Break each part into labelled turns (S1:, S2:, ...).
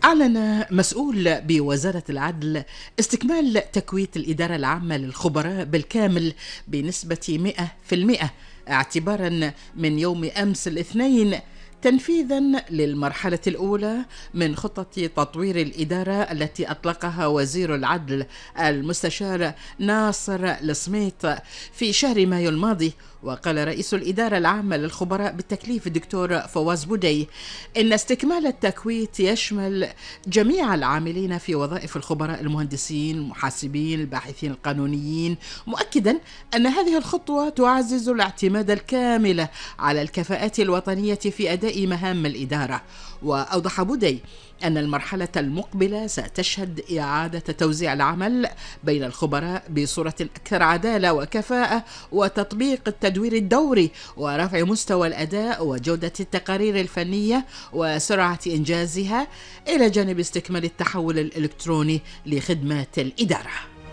S1: أعلن مسؤول بوزارة العدل استكمال تكويت الإدارة العامة للخبراء بالكامل بنسبة 100% اعتبارا من يوم أمس الاثنين، تنفيذا للمرحلة الأولى من خطة تطوير الإدارة التي أطلقها وزير العدل المستشار ناصر السميط في شهر مايو الماضي. وقال رئيس الإدارة العامة للخبراء بالتكليف الدكتور فواز بودي إن استكمال التكويت يشمل جميع العاملين في وظائف الخبراء المهندسين، المحاسبين، الباحثين القانونيين، مؤكدا أن هذه الخطوة تعزز الاعتماد الكامل على الكفاءات الوطنية في أداء مهام الإدارة. وأوضح بودي أن المرحلة المقبلة ستشهد إعادة توزيع العمل بين الخبراء بصورة أكثر عدالة وكفاءة، وتطبيق التدوير الدوري، ورفع مستوى الأداء وجودة التقارير الفنية وسرعة إنجازها، إلى جانب استكمال التحول الإلكتروني لخدمات الإدارة.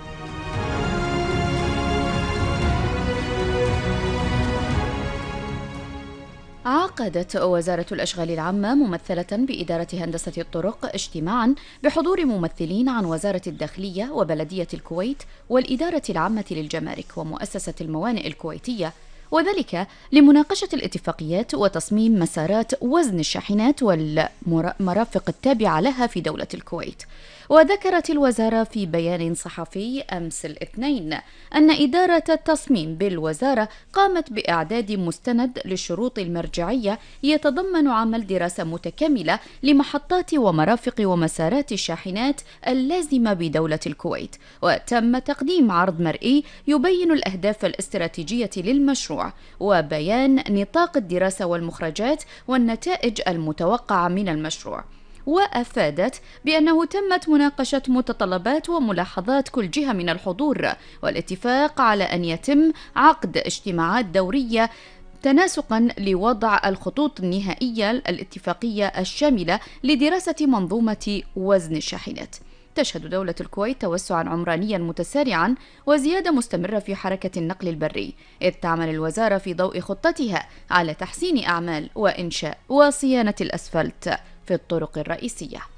S2: عقدت وزارة الأشغال العامة ممثلة بإدارة هندسة الطرق اجتماعا بحضور ممثلين عن وزارة الداخلية وبلدية الكويت والإدارة العامة للجمارك ومؤسسة الموانئ الكويتية، وذلك لمناقشة الاتفاقيات وتصميم مسارات وزن الشاحنات والمرافق التابعة لها في دولة الكويت. وذكرت الوزارة في بيان صحفي أمس الاثنين أن إدارة التصميم بالوزارة قامت بإعداد مستند للشروط المرجعية يتضمن عمل دراسة متكاملة لمحطات ومرافق ومسارات الشاحنات اللازمة بدولة الكويت، وتم تقديم عرض مرئي يبين الأهداف الاستراتيجية للمشروع وبيان نطاق الدراسة والمخرجات والنتائج المتوقعة من المشروع. وأفادت بأنه تمت مناقشة متطلبات وملاحظات كل جهة من الحضور، والاتفاق على أن يتم عقد اجتماعات دورية تناسقا لوضع الخطوط النهائية الاتفاقية الشاملة لدراسة منظومة وزن الشاحنات. تشهد دولة الكويت توسعا عمرانيا متسارعا وزيادة مستمرة في حركة النقل البري، إذ تعمل الوزارة في ضوء خطتها على تحسين أعمال وإنشاء وصيانة الأسفلت في الطرق الرئيسية.